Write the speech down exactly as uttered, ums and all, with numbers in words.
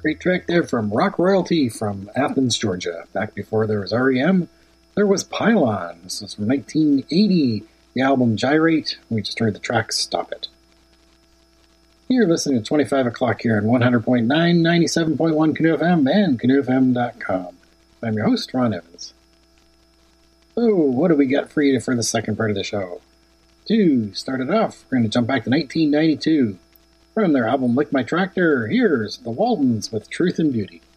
Great track there from Rock Royalty from Athens, Georgia. Back before there was R E M, there was Pylon. This was from nineteen eighty, the album Gyrate. We just heard the track Stop It. You're listening to twenty-five o'clock here on one hundred point nine, ninety-seven point one Canoe F M and canoe f m dot com. I'm your host, Ron Evans. So, what do we got for you for the second part of the show? To start it off, we're going to jump back to nineteen ninety-two. From their album Lick My Tractor, here's The Waltons with Truth and Beauty.